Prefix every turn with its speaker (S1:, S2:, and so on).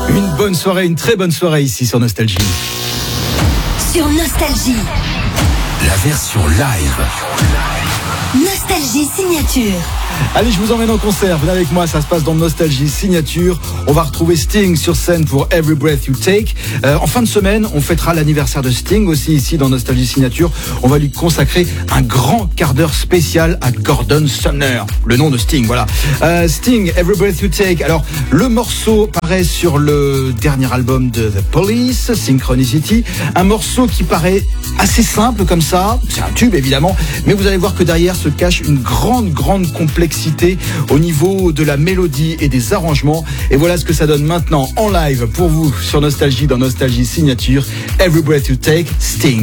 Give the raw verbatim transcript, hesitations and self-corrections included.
S1: Une bonne soirée, une très bonne soirée ici sur Nostalgie.
S2: Sur Nostalgie.
S3: La version live.
S2: Nostalgie signature.
S1: Allez, je vous emmène en concert. Venez avec moi, ça se passe dans Nostalgie Signature. On va retrouver Sting sur scène pour Every Breath You Take. Euh, en fin de semaine, on fêtera l'anniversaire de Sting aussi ici dans Nostalgie Signature. On va lui consacrer un grand quart d'heure spécial à Gordon Sumner, le nom de Sting, voilà. Euh, Sting, Every Breath You Take. Alors, le morceau paraît sur le dernier album de The Police, Synchronicity. Un morceau qui paraît assez simple comme ça. C'est un tube évidemment, mais vous allez voir que derrière se cache une grande, grande complexité au niveau de la mélodie et des arrangements. Et voilà ce que ça donne maintenant en live pour vous sur Nostalgie, dans Nostalgie Signature. Every Breath You Take, Sting.